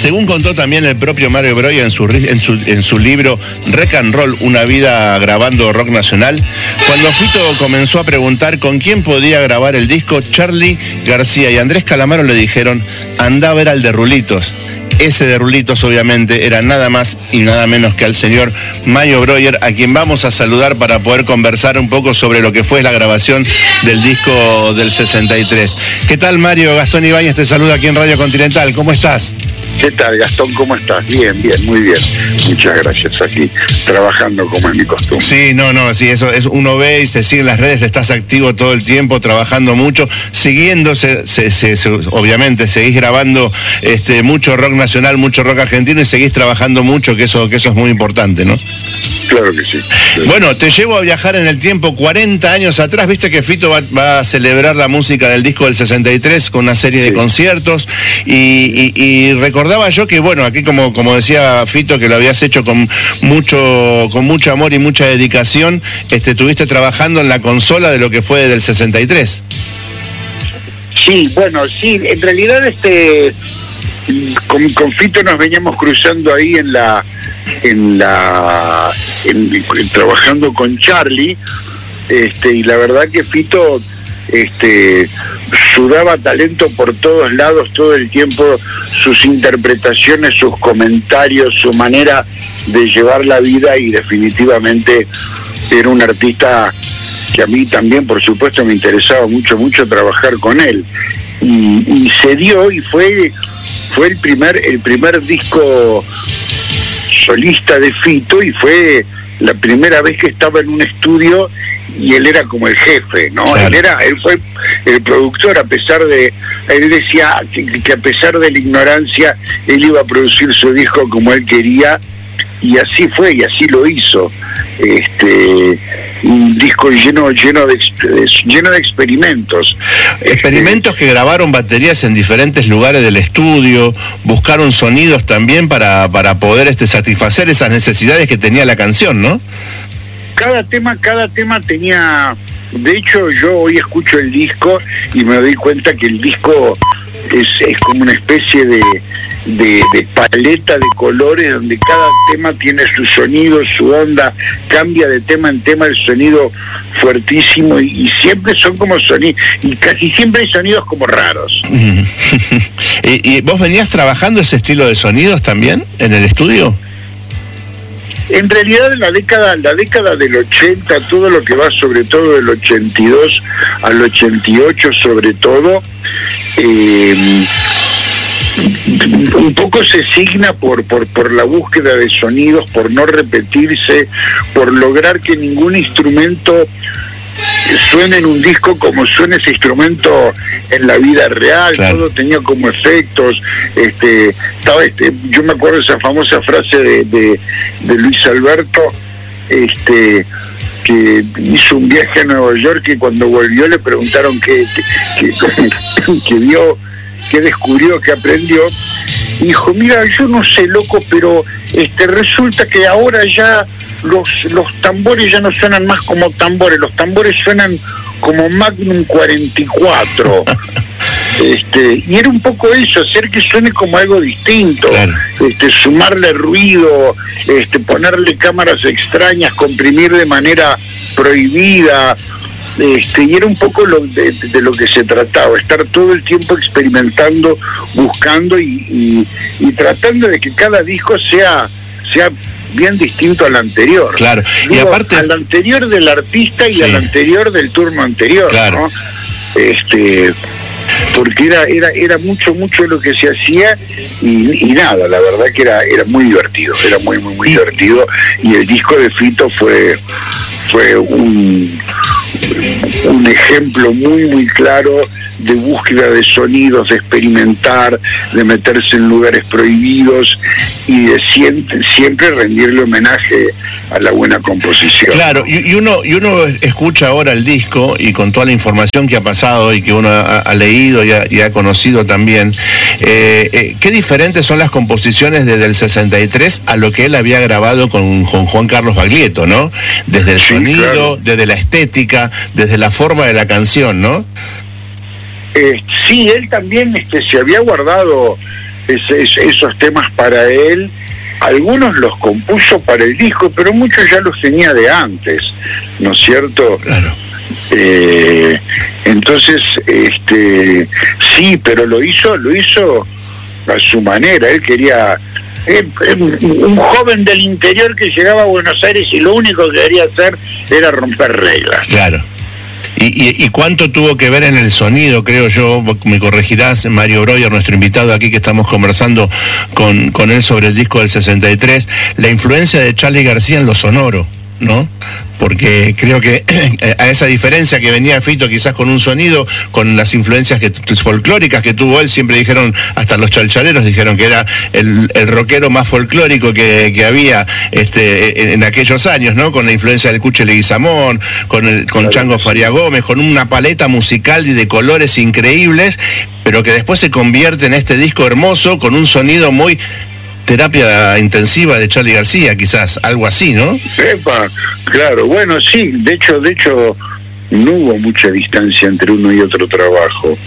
Según contó también el propio Mario Breuer en su libro Rock and Roll, una vida grabando rock nacional, cuando Fito comenzó a preguntar con quién podía grabar el disco, Charly García y Andrés Calamaro le dijeron, andá a ver al de Rulitos. Ese de Rulitos obviamente era nada más y nada menos que al señor Mario Breuer, a quien vamos a saludar para poder conversar un poco sobre lo que fue la grabación del disco del 63. ¿Qué tal, Mario? Gastón Ibáñez te saluda aquí en Radio Continental. ¿Cómo estás? ¿Qué tal, Gastón? ¿Cómo estás? Bien, muy bien. Muchas gracias. Aquí trabajando como es mi costumbre. Sí, sí, eso es, uno ve y te sigue en las redes, estás activo todo el tiempo, trabajando mucho, siguiéndose, obviamente, seguís grabando mucho rock nacional, mucho rock argentino y seguís trabajando mucho, que eso es muy importante, ¿no? Claro que sí. Bueno, te llevo a viajar en el tiempo 40 años atrás. Viste que Fito va a celebrar la música del disco del 63 con una serie de conciertos y recordaba yo que, bueno, aquí como decía Fito, que lo habías hecho con mucho amor y mucha dedicación, estuviste trabajando en la consola de lo que fue del 63. Sí, bueno, sí, en realidad con Fito nos veníamos cruzando ahí trabajando con Charly, y la verdad que Fito sudaba talento por todos lados todo el tiempo, sus interpretaciones, sus comentarios, su manera de llevar la vida, y definitivamente era un artista que a mí también, por supuesto, me interesaba mucho trabajar con él, y se dio, y fue el primer disco solista de Fito, y fue la primera vez que estaba en un estudio y él era como el jefe, ¿no? Claro. Él fue el productor, él decía que a pesar de la ignorancia, él iba a producir su disco como él quería, y así fue, y así lo hizo. Un disco lleno de experimentos. Experimentos que grabaron baterías en diferentes lugares del estudio, buscaron sonidos también para poder satisfacer esas necesidades que tenía la canción, ¿no? Cada tema tenía. De hecho, yo hoy escucho el disco y me doy cuenta que el disco es como una especie de paleta de colores, donde cada tema tiene su sonido, su onda, cambia de tema en tema el sonido fuertísimo, y siempre son como sonidos, y casi siempre hay sonidos como raros. ¿Y vos venías trabajando ese estilo de sonidos también en el estudio? En realidad, en la década del 80, todo lo que va sobre todo del 82 al 88 sobre todo, un poco se signa por la búsqueda de sonidos, por no repetirse, por lograr que ningún instrumento suene en un disco como suena ese instrumento en la vida real. Claro. Todo tenía como efectos, yo me acuerdo esa famosa frase de Luis Alberto, que hizo un viaje a Nueva York, y cuando volvió le preguntaron qué vio, qué descubrió, qué aprendió, y dijo, mira, yo no sé, loco, pero resulta que ahora ya los tambores ya no suenan más como tambores, los tambores suenan como Magnum 44. Y era un poco eso, hacer que suene como algo distinto. Claro. Sumarle ruido, ponerle cámaras extrañas, comprimir de manera prohibida, y era un poco de lo que se trataba, estar todo el tiempo experimentando, buscando y tratando de que cada disco sea bien distinto al anterior. Claro. Y aparte al anterior del artista y al anterior del turno anterior. Claro. ¿No? Porque era mucho lo que se hacía, y nada, la verdad que era muy divertido, era muy divertido, y el disco de Fito fue un ejemplo muy claro de búsqueda de sonidos, de experimentar, de meterse en lugares prohibidos, y de siempre rendirle homenaje a la buena composición. Claro, y uno escucha ahora el disco, y con toda la información que ha pasado y que uno ha leído y ha conocido también, qué diferentes son las composiciones desde el 63 a lo que él había grabado con Juan Carlos Baglietto, ¿no? Desde el sonido, claro, desde la estética, desde la forma de la canción, ¿no? Sí, él también se había guardado esos temas para él. Algunos los compuso para el disco, pero muchos ya los tenía de antes, ¿no es cierto? Claro. Entonces, sí, pero lo hizo a su manera. Él quería, un joven del interior que llegaba a Buenos Aires y lo único que quería hacer era romper reglas. Claro. ¿Y cuánto tuvo que ver en el sonido, creo yo, me corregirás, Mario Breuer, nuestro invitado aquí que estamos conversando con él sobre el disco del 63, la influencia de Charly García en lo sonoro, ¿no? Porque creo que a esa diferencia que venía Fito quizás con un sonido, con las influencias folclóricas que tuvo él, siempre dijeron, hasta los chalchaleros dijeron que era el rockero más folclórico que había en aquellos años, ¿no? Con la influencia del Cuche Leguizamón, con Chango Faria Gómez, con una paleta musical y de colores increíbles, pero que después se convierte en este disco hermoso con un sonido muy terapia intensiva de Charly García, quizás, algo así, ¿no? Epa, claro, bueno, sí, de hecho, no hubo mucha distancia entre uno y otro trabajo.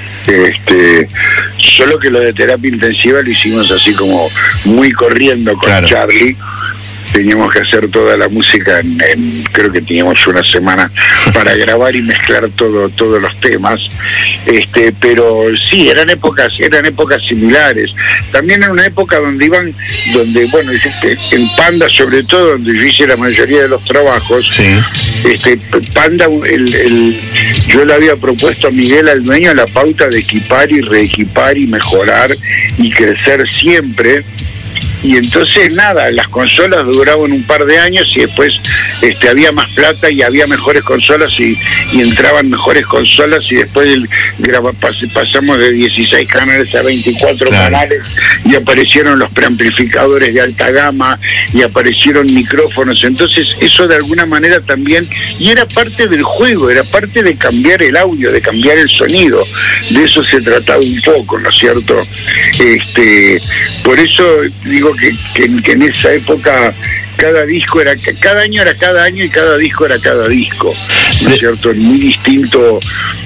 Solo que lo de terapia intensiva lo hicimos así como muy corriendo con claro. Charly. Teníamos que hacer toda la música creo que teníamos una semana para grabar y mezclar todos los temas, pero sí, eran épocas similares. También era una época donde bueno, en Panda sobre todo, donde yo hice la mayoría de los trabajos, sí. Panda, yo le había propuesto a Miguel, al dueño, la pauta de equipar y reequipar y mejorar y crecer siempre. Y entonces nada, las consolas duraban un par de años y después había más plata y había mejores consolas y entraban mejores consolas y después pasamos de 16 canales a 24 claro. canales y aparecieron los preamplificadores de alta gama y aparecieron micrófonos. Entonces eso de alguna manera también, y era parte del juego, era parte de cambiar el audio, de cambiar el sonido, de eso se trataba un poco, ¿no es cierto? Por eso digo que en esa época cada disco era, cada año era cada año y cada disco era cada disco, ¿no es cierto? Muy distinto,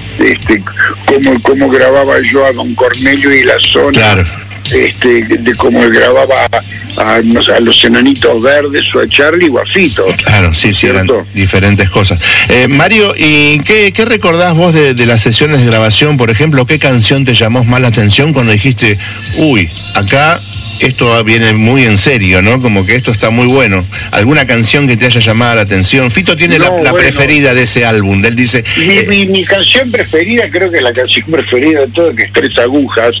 como grababa yo a Don Cornelio y La Zona, claro. De cómo grababa a los Enanitos Verdes o a Charly o a Fito. Claro, sí, eran diferentes cosas. Mario, ¿y qué recordás vos de las sesiones de grabación, por ejemplo? ¿Qué canción te llamó más la atención cuando dijiste, uy, acá esto viene muy en serio, ¿no? Como que esto está muy bueno. ¿Alguna canción que te haya llamado la atención? Fito tiene la preferida de ese álbum. Él dice... Mi canción preferida, creo que es la canción preferida de todo, que es Tres Agujas.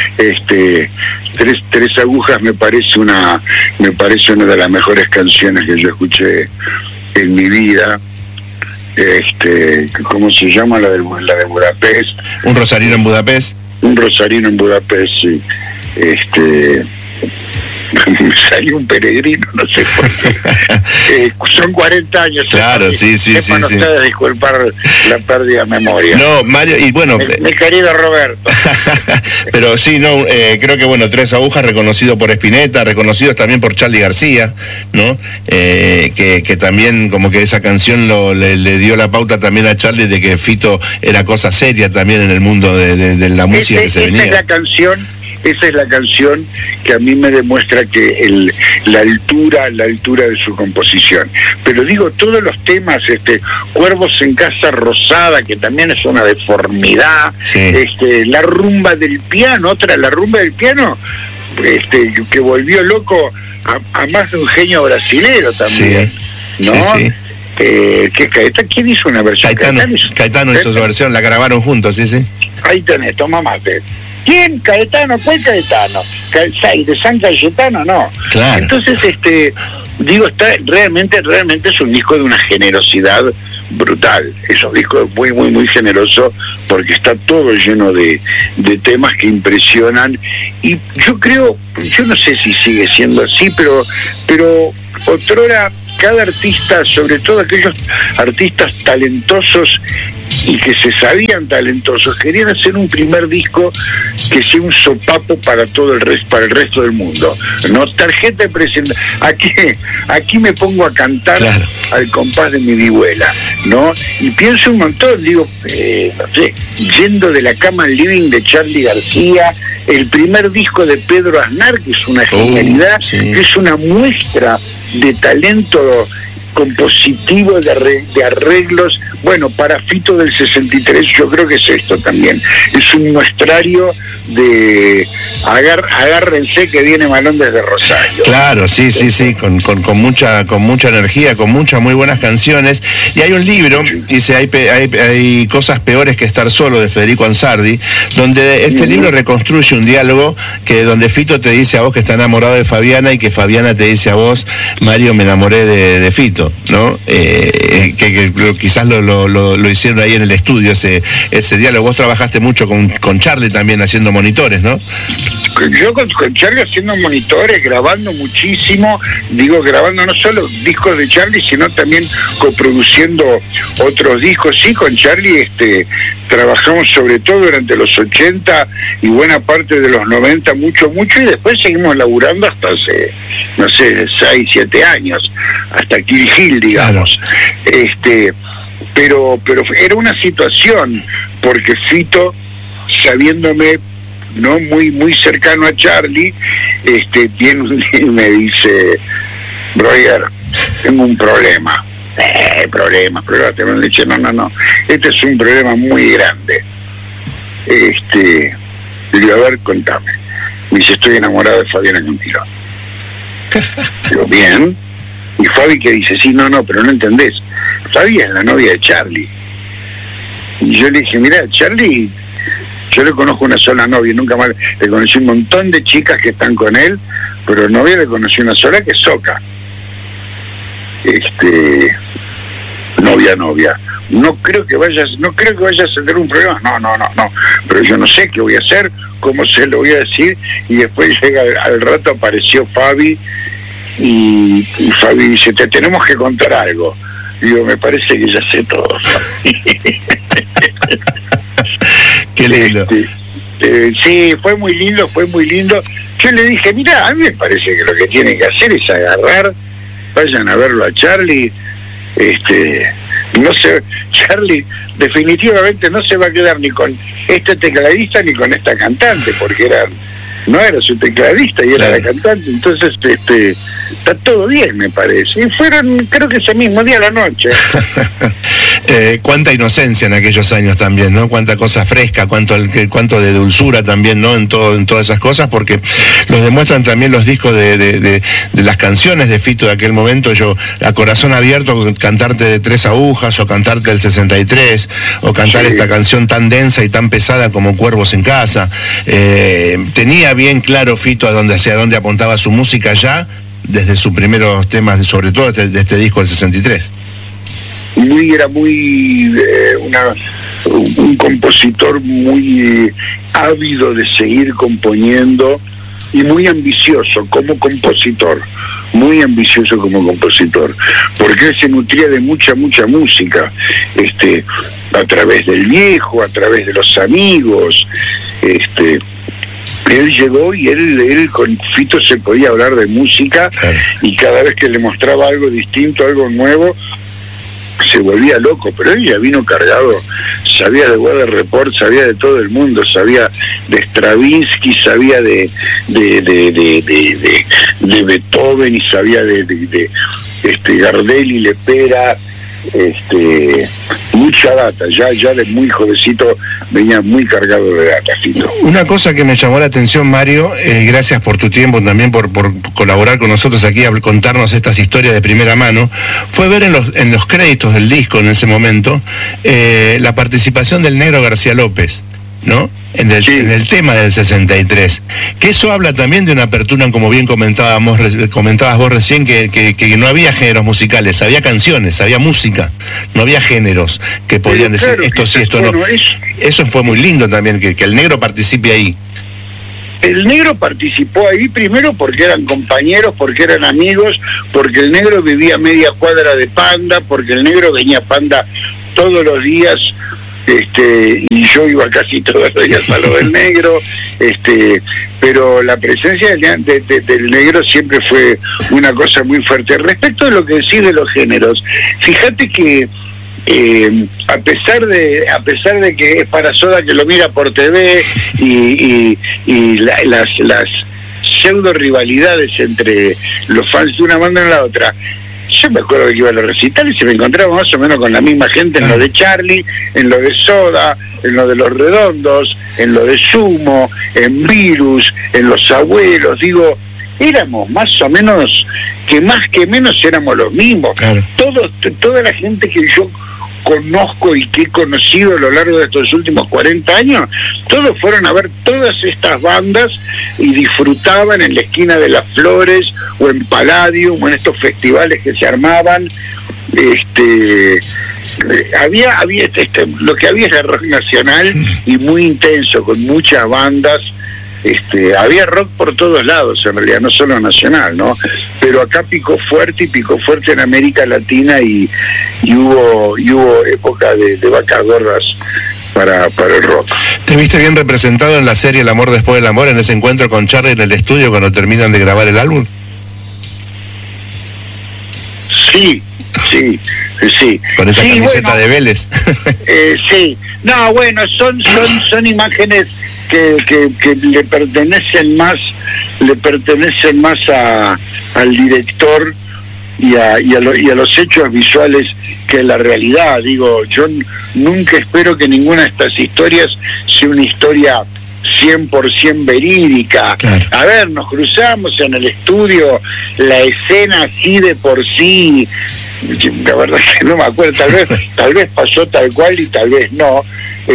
Tres Agujas me parece una de las mejores canciones que yo escuché en mi vida. ¿Cómo se llama? La de Budapest. ¿Un rosarino en Budapest? Un rosarino en Budapest, sí. Me salió un peregrino, no sé por qué. Son 40 años. Claro, sí. Ustedes disculpar la pérdida de memoria. No, Mario, y bueno... Mi querido Roberto. Pero sí, no, creo que bueno, Tres Agujas, reconocido por Spinetta, reconocidos también por Charly García, ¿no? Que también como que esa canción le dio la pauta también a Charly de que Fito era cosa seria también en el mundo de la música que se venía. Esa es la canción que a mí me demuestra que la altura de su composición. Pero digo, todos los temas, Cuervos en Casa Rosada, que también es una deformidad, sí. La rumba del piano, que volvió loco a más de un genio brasilero también, sí. ¿no? Sí. ¿Quién hizo una versión? Caetano hizo su versión, la grabaron juntos, sí. Ahí tenés, toma mate. ¿Quién? ¿Caetano? ¿Cuál Caetano? ¿De San Cayetano? No. Claro. Entonces, digo, realmente es un disco de una generosidad brutal. Es un disco muy, muy, muy generoso porque está todo lleno de temas que impresionan. Y yo no sé si sigue siendo así, pero otrora cada artista, sobre todo aquellos artistas talentosos y que se sabían talentosos, querían hacer un primer disco que sea un sopapo para todo el resto, para el resto del mundo. No tarjeta de presentación. Aquí me pongo a cantar, claro, al compás de mi vihuela, ¿no? Y pienso un montón, digo, no sé, yendo de la cama al living de Charly García, el primer disco de Pedro Aznar, que es una genialidad, sí, que es una muestra de talento compositivo, de arreglos. Bueno, para Fito del 63 yo creo que es esto también, es un muestrario de agárrense que viene Malón desde Rosario. Claro, sí, con mucha energía, con muchas muy buenas canciones. Y hay un libro, dice, hay cosas peores que estar solo, de Federico Ansardi, donde este libro reconstruye un diálogo donde Fito te dice a vos que está enamorado de Fabiana y que Fabiana te dice a vos, Mario, me enamoré de Fito, ¿no? Que quizás lo hicieron ahí en el estudio, ese diálogo. Vos trabajaste mucho con Charly también haciendo monitores, ¿no? Yo con Charly haciendo monitores, grabando muchísimo, grabando no solo discos de Charly, sino también coproduciendo otros discos. Sí, con Charly trabajamos sobre todo durante los 80 y buena parte de los 90, mucho, y después seguimos laburando hasta hace, no sé, 6, 7 años, hasta Kill Hill, digamos. Claro. Pero era una situación, porque Fito, sabiéndome no muy cercano a Charly, viene un día y me dice, Roger, tengo un problema. Problema, te dice, no, este es un problema muy grande. Le digo, a ver, contame. Me dice, estoy enamorado de Fabiana Cantilo. Digo, bien. Y Fabi que dice, sí, no, pero no entendés. Fabi es la novia de Charly. Y yo le dije, mira, Charly, yo le conozco una sola novia, nunca más, le conocí un montón de chicas que están con él, pero novia le conocí una sola, que es Soca. Novia. No creo que vayas a tener un problema. No. Pero yo no sé qué voy a hacer, cómo se lo voy a decir. Y después llega, al rato apareció Fabi, y Fabi dice, te tenemos que contar algo. Digo, me parece que ya sé todo. Qué lindo. Sí, fue muy lindo. Yo le dije, mira, a mí me parece que lo que tienen que hacer es agarrar, vayan a verlo a Charly. No sé, Charly definitivamente no se va a quedar ni con este tecladista ni con esta cantante, porque no era su tecladista y era la cantante. Entonces está todo bien, me parece. Y fueron, creo que ese mismo día a la noche. Cuánta inocencia en aquellos años también, ¿no? Cuánta cosa fresca, cuánto de dulzura también, ¿no? En todas esas cosas, porque los demuestran también los discos de las canciones de Fito de aquel momento. Yo, a corazón abierto, cantarte de 3 agujas, o cantarte del 63, o cantar esta canción tan densa y tan pesada como Cuervos en Casa. Tenía bien claro Fito hacia dónde apuntaba su música ya, desde sus primeros temas, sobre todo de este disco del 63. Era un compositor muy ávido de seguir componiendo y muy ambicioso como compositor, porque él se nutría de mucha música, a través del viejo, a través de los amigos. Él llegó y él con Fito se podía hablar de música, y cada vez que le mostraba algo distinto, algo nuevo, se volvía loco. Pero él ya vino cargado, sabía de Weather Report, sabía de todo el mundo, sabía de Stravinsky, sabía de Beethoven, y sabía de Gardel y Lepera, mucha data. Ya de muy jovencito venía muy cargado de data, Fito. Una cosa que me llamó la atención, Mario, gracias por tu tiempo también, por colaborar con nosotros aquí, a contarnos estas historias de primera mano, fue ver en los créditos del disco en ese momento la participación del Negro García López, ¿no? En el tema del 63, que eso habla también de una apertura, como bien comentabas vos recién, que no había géneros musicales, había canciones, había música, no había géneros que podían decir esto sí, esto no. Eso fue muy lindo también, que el Negro participe ahí. El Negro participó ahí primero porque eran compañeros, porque eran amigos, porque el Negro vivía a media cuadra de Panda, porque el Negro venía a Panda todos los días y yo iba casi todos los días a lo del negro, pero la presencia del negro siempre fue una cosa muy fuerte. Respecto de lo que decís de los géneros, fíjate que a pesar de que es para Soda, que lo mira por TV, y las pseudo rivalidades entre los fans de una banda y la otra, yo me acuerdo que iba a los recitales y se me encontraba más o menos con la misma gente en lo de Charlie, en lo de Soda, en lo de Los Redondos, en lo de Sumo, en Virus, en Los Abuelos. Digo, éramos más o menos, que más que menos éramos los mismos. Claro. Toda la gente que yo conozco y que he conocido a lo largo de estos últimos 40 años, todos fueron a ver todas estas bandas y disfrutaban en la esquina de Las Flores o en Palladium o en estos festivales que se armaban. Lo que había era rock nacional y muy intenso, con muchas bandas. Había rock por todos lados, en realidad, no solo nacional, ¿no? Pero acá picó fuerte en América Latina y hubo época de vacas gordas para el rock. ¿Te viste bien representado en la serie El amor después del amor, en ese encuentro con Charlie en el estudio cuando terminan de grabar el álbum? Sí. Con esa camiseta, bueno, de Vélez. Sí. No, bueno, son imágenes que le pertenecen más al director y a los hechos visuales que la realidad. Digo, yo nunca espero que ninguna de estas historias sea una historia 100% verídica. Claro. A ver, nos cruzamos en el estudio, la escena así de por sí, la verdad es que no me acuerdo, tal vez pasó tal cual y tal vez no,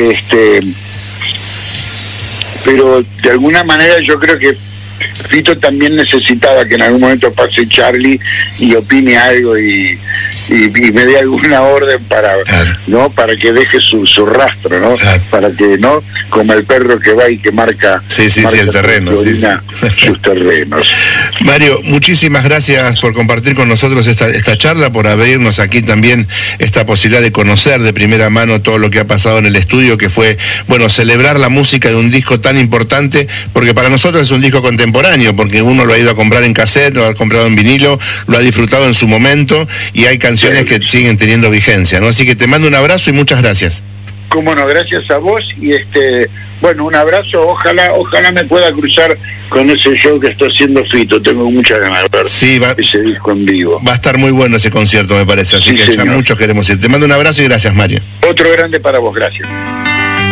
pero de alguna manera yo creo que Fito también necesitaba que en algún momento pase Charlie y opine algo y me dé alguna orden para, claro, ¿no? Para que deje su rastro, ¿no? Claro. Para que, ¿no? Como el perro que va y que marca, marca el terreno, sus terrenos. Mario, muchísimas gracias por compartir con nosotros esta charla, por abrirnos aquí también esta posibilidad de conocer de primera mano todo lo que ha pasado en el estudio, que fue, bueno, celebrar la música de un disco tan importante, porque para nosotros es un disco contemporáneo, porque uno lo ha ido a comprar en cassette, lo ha comprado en vinilo, lo ha disfrutado en su momento, y hay canciones que siguen teniendo vigencia, ¿no? Así que te mando un abrazo y muchas gracias. Cómo no, gracias a vos, y bueno, un abrazo, ojalá me pueda cruzar con ese show que está haciendo Fito, tengo muchas ganas de ver ese disco en vivo. Va a estar muy bueno ese concierto, me parece, así que ya muchos queremos ir. Te mando un abrazo y gracias, Mario. Otro grande para vos, gracias.